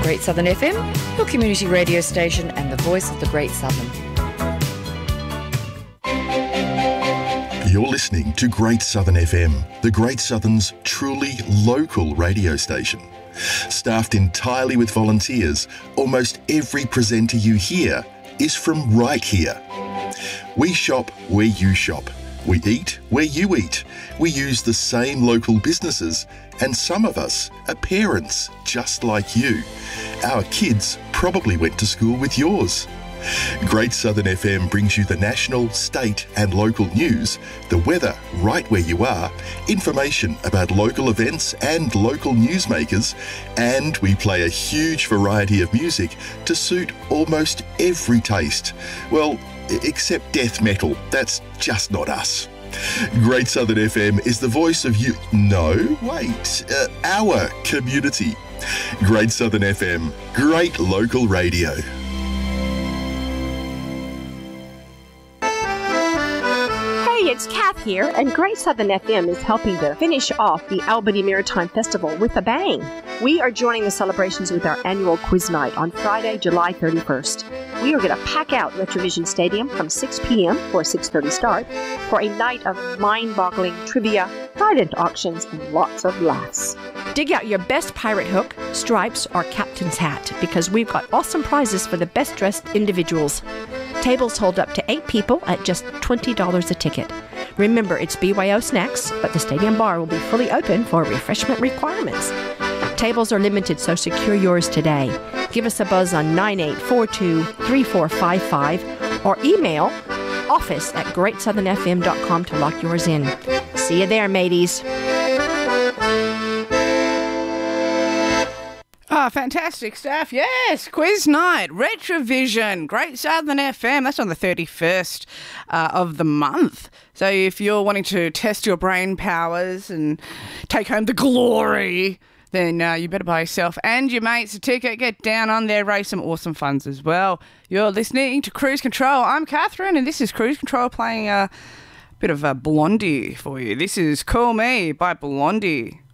Great Southern FM, your community radio station and the voice of the Great Southern. You're listening to Great Southern FM, the Great Southern's truly local radio station. Staffed entirely with volunteers, almost every presenter you hear is from right here. We shop where you shop. We eat where you eat. We use the same local businesses, and some of us are parents just like you. Our kids probably went to school with yours. Great Southern FM brings you the national, state and local news, the weather right where you are, information about local events and local newsmakers, and we play a huge variety of music to suit almost every taste. Well, except death metal. That's just not us. Great Southern FM is the voice of you. No, wait. Our community. Great Southern FM. Great local radio. It's Kath here, and Great Southern FM is helping to finish off the Albany Maritime Festival with a bang. We are joining the celebrations with our annual quiz night on Friday, July 31st. We are going to pack out Retrovision Stadium from 6 p.m. for a 6:30 start for a night of mind-boggling trivia, silent auctions, and lots of laughs. Dig out your best pirate hook, stripes, or captain's hat, because we've got awesome prizes for the best-dressed individuals. Tables hold up to 8 people at just $20 a ticket. Remember, it's BYO snacks, but the stadium bar will be fully open for refreshment requirements. Tables are limited, so secure yours today. Give us a buzz on 9842-3455 or email office@greatsouthernfm.com to lock yours in. See you there, mateys. Oh, fantastic stuff. Yes, quiz night, Retrovision, Great Southern FM. That's on the 31st of the month. So if you're wanting to test your brain powers and take home the glory, then you better buy yourself and your mates a ticket. Get down on there, raise some awesome funds as well. You're listening to Cruise Control. I'm Catherine, and this is Cruise Control playing a bit of a Blondie for you. This is Call Me by Blondie.